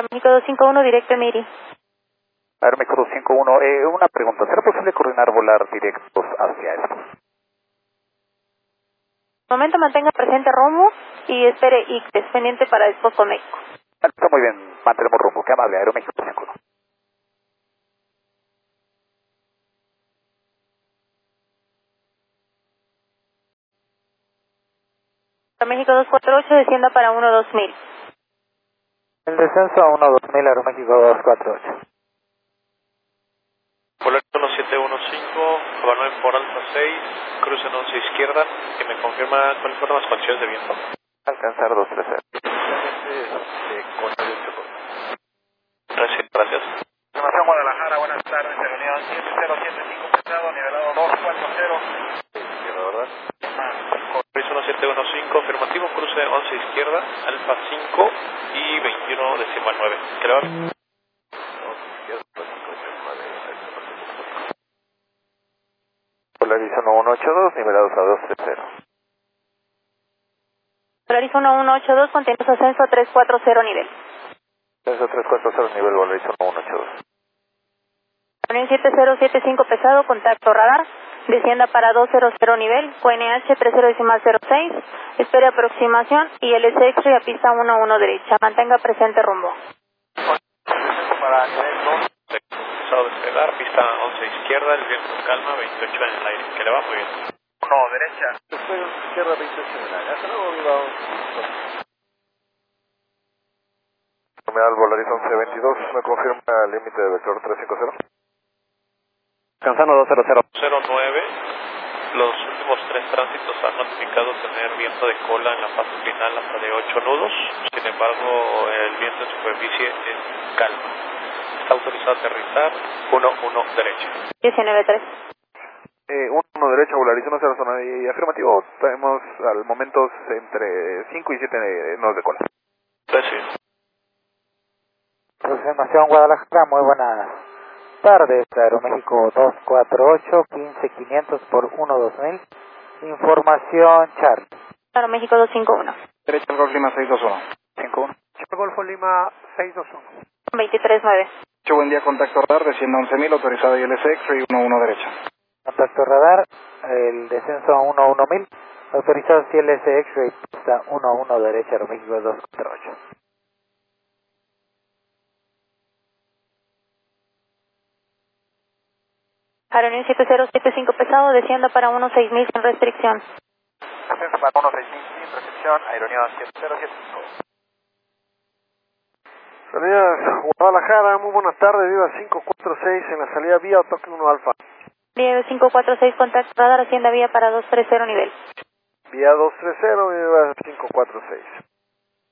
México 251, directo Miri. Aeroméxico 251, una pregunta, ¿será posible coordinar volar directos hacia esto? De momento mantenga presente rumbo y espere ICTES, pendiente para después con México. Está muy bien, mantenemos rumbo, qué amable, Aeroméxico 251. México 248, descienda para 12000. El descenso a 12000, Aeroméxico 248. Volar 1715, Java 9 por Alfa 6, cruce en 11 izquierda, que me confirma cuáles fueron las condiciones de viento. Alcanzar 230. Gracias. Información Guadalajara, buenas tardes, reunión 7075 pesado, nivelado 240. Izquierda, ¿verdad? Corrizo 1715, afirmativo, cruce 11 izquierda, Alfa 5 y 21 decimal 9. ¿Qué le va? Polarizo 1182, nivelados a 230. Polarizo 1182, continuos ascenso a 340 nivel. Ascenso 340, nivel Polarizo 1182. Reunión 7075 pesado, contacto radar, descienda para 200 nivel, QNH 30.06, espere aproximación y LS X-ray a pista 11 derecha, mantenga presente rumbo. Para nivel 2, empezado a despegar, pista 11 izquierda, el viento calma, 28 en el aire. ¿Qué le va? Muy bien. 1 derecha. Despegue izquierda, 28 en el aire. Hasta luego, viva. Terminal Polarizo 1122, me confirma el límite de vector 350. Alcanzando 200. 09, los últimos 3 tránsitos han notificado tener viento de cola en la fase final hasta de 8 nudos, sin embargo el viento en superficie es calma. Está autorizado a aterrizar 1-1 derecha. 19-3. 1 derecha, Polarizo 10 y afirmativo, tenemos al momento entre 5 y 7 nodos de cola. Gracias. Aproximación Guadalajara, muy buenas tardes, Aeroméxico 248, 15500 por 12000. Información Charlie. Claro, México 251. Derecha, Golfo Lima 621. 51. Golfo Lima 621. 23-9. Buen día, contacto radar, descienda 11000, autorizado ILS X-ray 11 derecha. Contacto radar, el descenso a 11000, autorizado CLS X-ray, pista 11 derecha, Aeroméxico 248. Aerolínea 7075 pesado, descienda para 16000 sin restricción. Ascenso para 16000 sin recepción, Aerolínea 7075. Salidas Guadalajara, muy buenas tardes, viva 546 en la salida vía toque 1 alfa. Vía 546, contacto radar, hacienda vía para 230 nivel. Vía 230, viva 546.